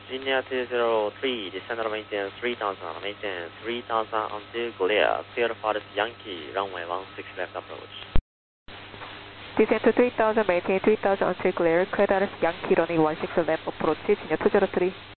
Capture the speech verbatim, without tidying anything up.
Virginia two zero three, descend on maintenance three thousand, maintenance three thousand onto clear, clear for this Yankee, runway one six left approach. Descend to three thousand, maintain three thousand onto clear, clear for this Yankee, runway one six left approach, 진야 two zero three.